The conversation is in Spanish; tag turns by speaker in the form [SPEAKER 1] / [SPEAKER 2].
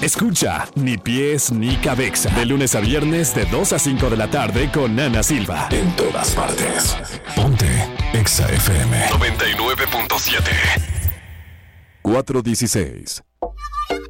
[SPEAKER 1] Escucha Ni Pies Ni Cabeza. De lunes a viernes de 2 a 5 de la tarde con Ana Silva. En todas partes. Ponte Exa FM 99.7. 416.